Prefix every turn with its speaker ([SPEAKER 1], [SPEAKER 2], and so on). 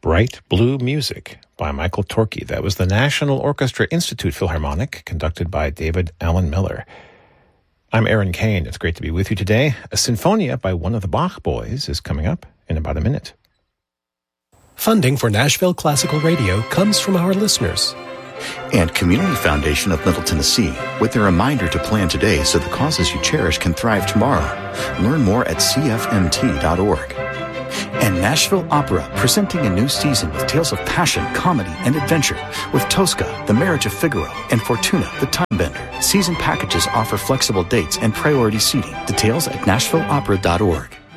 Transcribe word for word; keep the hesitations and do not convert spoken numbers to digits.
[SPEAKER 1] Bright Blue Music by Michael Torke. That was the National Orchestra Institute Philharmonic, conducted by David Allen Miller. I'm Aaron Kane. It's great to be with you today. A Sinfonia by one of the Bach boys is coming up in about a minute.
[SPEAKER 2] Funding for Nashville Classical Radio comes from our listeners.
[SPEAKER 3] And Community Foundation of Middle Tennessee, with a reminder to plan today so the causes you cherish can thrive tomorrow. Learn more at c f m t dot org. And Nashville Opera, presenting a new season with tales of passion, comedy, and adventure with Tosca, The Marriage of Figaro, and Fortuna, the Time Bender. Season packages offer flexible dates and priority seating. Details at nashville opera dot org.